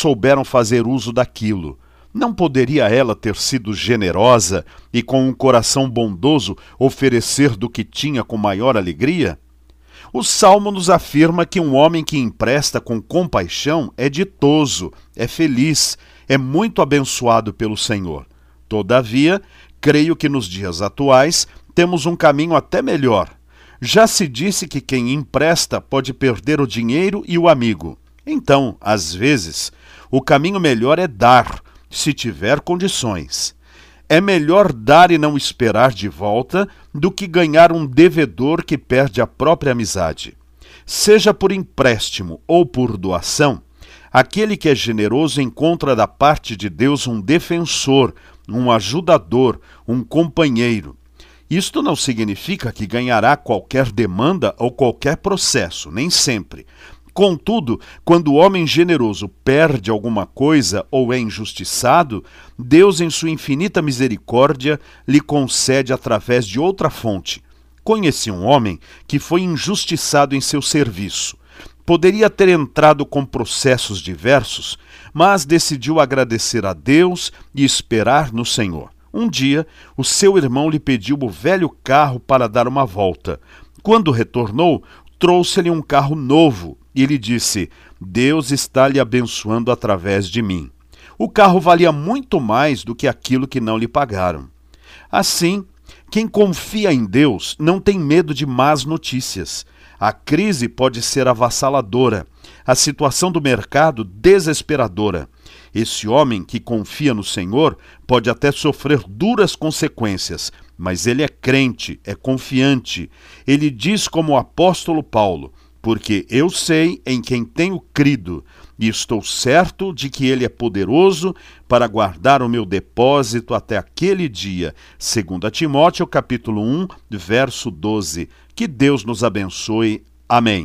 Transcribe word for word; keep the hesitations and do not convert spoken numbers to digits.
souberam fazer uso daquilo. Não poderia ela ter sido generosa e, com um coração bondoso, oferecer do que tinha com maior alegria? O Salmo nos afirma que um homem que empresta com compaixão é ditoso, é feliz, é muito abençoado pelo Senhor. Todavia, creio que nos dias atuais temos um caminho até melhor. Já se disse que quem empresta pode perder o dinheiro e o amigo. Então, às vezes, o caminho melhor é dar, se tiver condições. É melhor dar e não esperar de volta do que ganhar um devedor que perde a própria amizade. Seja por empréstimo ou por doação, aquele que é generoso encontra da parte de Deus um defensor, um ajudador, um companheiro. Isto não significa que ganhará qualquer demanda ou qualquer processo, nem sempre. Contudo, quando o homem generoso perde alguma coisa ou é injustiçado, Deus, em sua infinita misericórdia, lhe concede através de outra fonte. Conheci um homem que foi injustiçado em seu serviço. Poderia ter entrado com processos diversos, mas decidiu agradecer a Deus e esperar no Senhor. Um dia, o seu irmão lhe pediu o velho carro para dar uma volta. Quando retornou, trouxe-lhe um carro novo e lhe disse: Deus está lhe abençoando através de mim. O carro valia muito mais do que aquilo que não lhe pagaram. Assim, quem confia em Deus não tem medo de más notícias. A crise pode ser avassaladora, a situação do mercado desesperadora. Esse homem que confia no Senhor pode até sofrer duras consequências, mas ele é crente, é confiante. Ele diz como o apóstolo Paulo: porque eu sei em quem tenho crido, e estou certo de que ele é poderoso para guardar o meu depósito até aquele dia. Segundo Timóteo, capítulo um, verso doze. Que Deus nos abençoe. Amém.